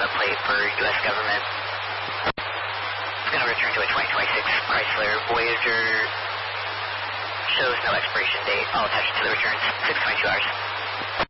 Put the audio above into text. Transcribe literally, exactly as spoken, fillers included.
plate for U S government. It's going to return to a twenty twenty-six Chrysler Voyager. Shows no expiration date. I'll attach it to the returns. six twenty-two hours.